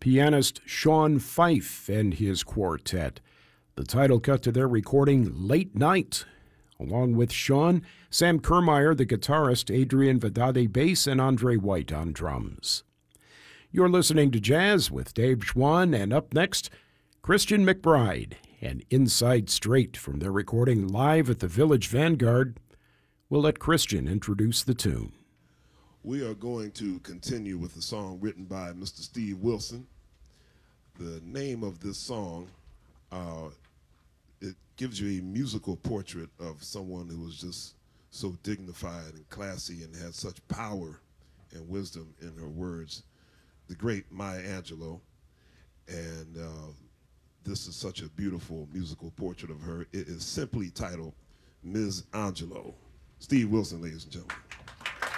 pianist Sean Fife and his quartet. The title cut to their recording, Late Night. Along with Sean, Sam Kermeyer, the guitarist, Adrian Vedade bass, and Andre White on drums. You're listening to Jazz with Dave Schwann, and up next, Christian McBride and Inside Straight from their recording live at the Village Vanguard. We'll let Christian introduce the tune. We are going to continue with a song written by Mr. Steve Wilson. The name of this song, it gives you a musical portrait of someone who was just so dignified and classy and had such power and wisdom in her words, the great Maya Angelou. And this is such a beautiful musical portrait of her. It is simply titled Ms. Angelou. Steve Wilson, ladies and gentlemen.